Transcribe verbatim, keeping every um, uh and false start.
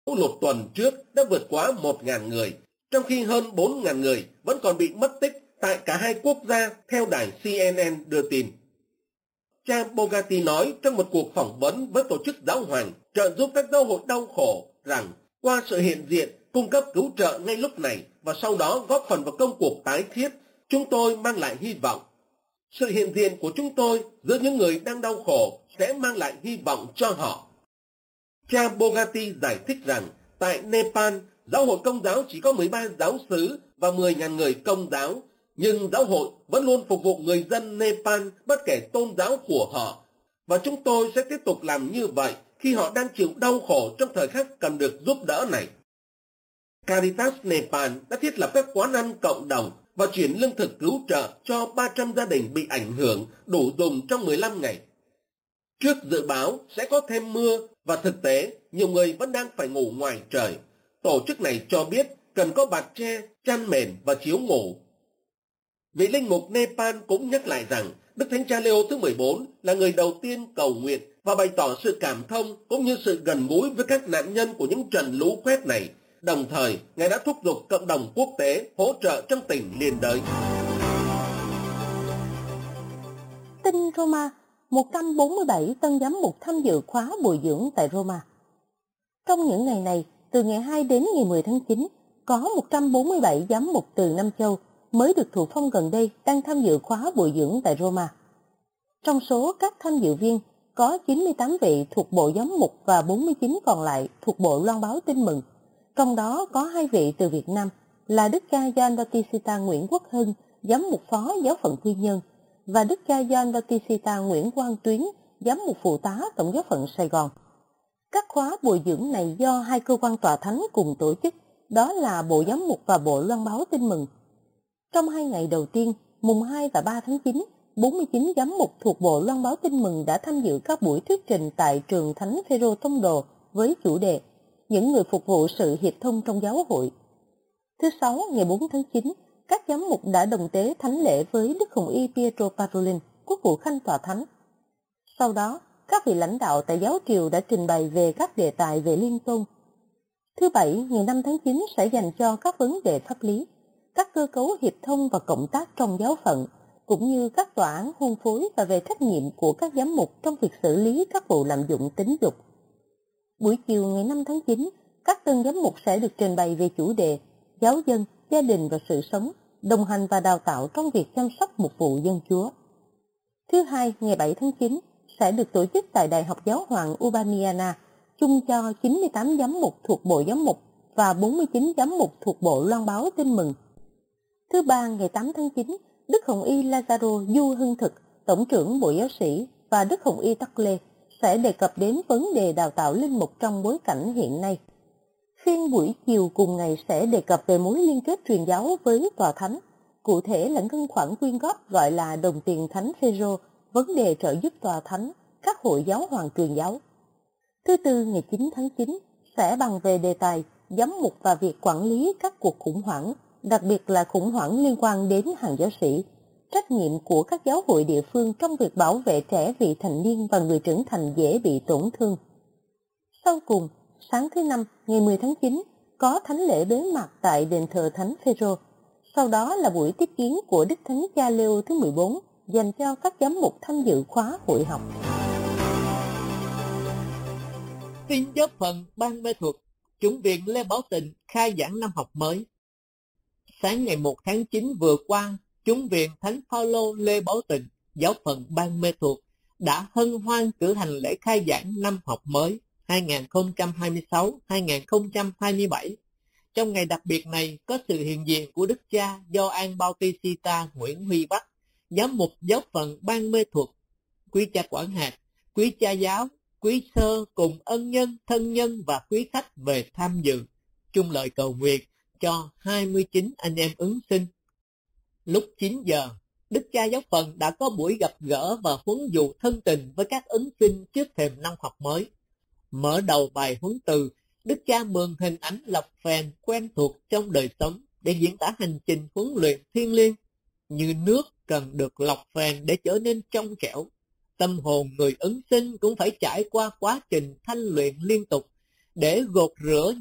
lũ lụt tuần trước đã vượt quá một nghìn người, trong khi hơn bốn nghìn người vẫn còn bị mất tích tại cả hai quốc gia, theo đài C N N đưa tin. Cha Bogati nói trong một cuộc phỏng vấn với tổ chức giáo hoàng trợ giúp các giáo hội đau khổ rằng qua sự hiện diện, cung cấp cứu trợ ngay lúc này và sau đó góp phần vào công cuộc tái thiết, chúng tôi mang lại hy vọng. Sự hiện diện của chúng tôi giữa những người đang đau khổ sẽ mang lại hy vọng cho họ. Cha Bogati giải thích rằng tại Nepal, giáo hội Công giáo chỉ có mười ba giáo xứ và mười nghìn người Công giáo, nhưng giáo hội vẫn luôn phục vụ người dân Nepal bất kể tôn giáo của họ. Và chúng tôi sẽ tiếp tục làm như vậy khi họ đang chịu đau khổ trong thời khắc cần được giúp đỡ này. Caritas Nepal đã thiết lập các quán ăn cộng đồng và chuyển lương thực cứu trợ cho ba trăm gia đình bị ảnh hưởng đủ dùng trong mười lăm ngày. Trước dự báo sẽ có thêm mưa và thực tế nhiều người vẫn đang phải ngủ ngoài trời. Tổ chức này cho biết cần có bạt tre, chăn mền và chiếu ngủ. Vị linh mục Nepal cũng nhắc lại rằng Đức Thánh Cha Leo thứ mười bốn là người đầu tiên cầu nguyện và bày tỏ sự cảm thông cũng như sự gần gũi với các nạn nhân của những trận lũ quét này. Đồng thời, Ngài đã thúc giục cộng đồng quốc tế hỗ trợ trong tình liên đới. Tin Roma, một trăm bốn mươi bảy tân giám mục tham dự khóa bồi dưỡng tại Roma. Trong những ngày này, từ ngày hai đến ngày mười tháng chín, có một trăm bốn mươi bảy giám mục từ Nam Châu mới được thụ phong gần đây đang tham dự khóa bồi dưỡng tại Roma. Trong số các tham dự viên, có chín mươi tám vị thuộc Bộ Giám mục và bốn mươi chín còn lại thuộc Bộ Loan báo Tin mừng. Trong đó có hai vị từ Việt Nam là Đức cha Gioan Bautista Nguyễn Quốc Hưng, giám mục phó giáo phận Quy Nhơn, và Đức cha Gioan Bautista Nguyễn Quang Tuyến, giám mục phụ tá tổng giáo phận Sài Gòn. Các khóa bồi dưỡng này do hai cơ quan tòa thánh cùng tổ chức, đó là Bộ Giám mục và Bộ Loan báo Tin mừng. Trong hai ngày đầu tiên, mùng hai và ba tháng chín, bốn mươi chín giám mục thuộc Bộ Loan báo Tin mừng đã tham dự các buổi thuyết trình tại trường Thánh Phêrô Tông Đồ với chủ đề Những người phục vụ sự hiệp thông trong giáo hội. Thứ Sáu, ngày bốn tháng chín, các giám mục đã đồng tế thánh lễ với Đức Hồng Y Pietro Parolin, quốc vụ khanh tòa thánh. Sau đó, các vị lãnh đạo tại giáo triều đã trình bày về các đề tài về liên tôn. Thứ Bảy, ngày năm tháng chín sẽ dành cho các vấn đề pháp lý, các cơ cấu hiệp thông và cộng tác trong giáo phận, cũng như các tòa án hôn phối và về trách nhiệm của các giám mục trong việc xử lý các vụ lạm dụng tín dục. Buổi chiều ngày năm tháng chín, các tân giám mục sẽ được trình bày về chủ đề Giáo dân, gia đình và sự sống, đồng hành và đào tạo trong việc chăm sóc mục vụ dân Chúa. Thứ Hai, ngày bảy tháng chín, sẽ được tổ chức tại Đại học Giáo hoàng Urbaniana, chung cho chín mươi tám giám mục thuộc Bộ Giám mục và bốn mươi chín giám mục thuộc Bộ Loan báo Tin mừng. Thứ Ba, ngày tám tháng chín, Đức Hồng Y Lazaro Du Hưng Thực, Tổng trưởng Bộ Giáo sĩ, và Đức Hồng Y Tắc Lê sẽ đề cập đến vấn đề đào tạo linh mục trong bối cảnh hiện nay. Phiên buổi chiều cùng ngày sẽ đề cập về mối liên kết truyền giáo với tòa thánh, cụ thể là ngân khoản quyên góp gọi là đồng tiền Thánh Phêrô, vấn đề trợ giúp tòa thánh, các hội giáo hoàng truyền giáo. Thứ Tư, ngày chín tháng chín, sẽ bàn về đề tài giám mục và việc quản lý các cuộc khủng hoảng, đặc biệt là khủng hoảng liên quan đến hàng giáo sĩ, trách nhiệm của các giáo hội địa phương trong việc bảo vệ trẻ vị thành niên và người trưởng thành dễ bị tổn thương. Sau cùng, sáng thứ Năm, ngày mười tháng chín, có thánh lễ bế mạc tại đền thờ Thánh Phêrô. Sau đó là buổi tiếp kiến của Đức Thánh Cha Leo thứ mười bốn dành cho các giám mục tham dự khóa hội học. Tin giáo phận Ban Mê Thuật, chủng viện Lê Bảo Tịnh khai giảng năm học mới. Sáng ngày một tháng chín vừa qua, chủng viện Thánh Phaolô Lê Bảo Tịnh, giáo phận Ban Mê Thuật đã hân hoan cử hành lễ khai giảng năm học mới hai nghìn không trăm hai mươi sáu hai nghìn không trăm hai mươi bảy. Trong ngày đặc biệt này có sự hiện diện của Đức cha Gioan Bautista Nguyễn Huy Bắc, giám mục giáo phận Ban Mê Thuật, quý cha quản hạt, quý cha giáo, quý sơ cùng ân nhân, thân nhân và quý khách về tham dự, chung lời cầu nguyện cho hai mươi chín anh em ứng sinh. Lúc chín giờ, Đức cha giáo phận đã có buổi gặp gỡ và huấn dụ thân tình với các ứng sinh trước thềm năm học mới. Mở đầu bài huấn từ, Đức cha mượn hình ảnh lọc phèn quen thuộc trong đời sống để diễn tả hành trình huấn luyện thiêng liêng. Như nước cần được lọc phèn để trở nên trong trẻo, tâm hồn người ứng sinh cũng phải trải qua quá trình thanh luyện liên tục để gột rửa